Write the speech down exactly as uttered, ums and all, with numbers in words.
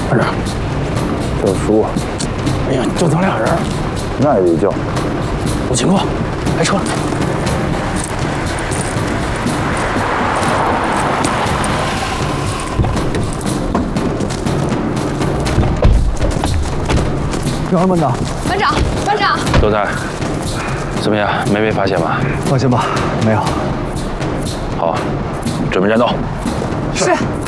班长， 叫叔。 哎呀，就咱俩人， 那也得叫。 有情况，开车。 员们呢？ 班长，班长， 都在。怎么样？没被发现吧？ 放心吧，没有。 好，准备战斗。 是。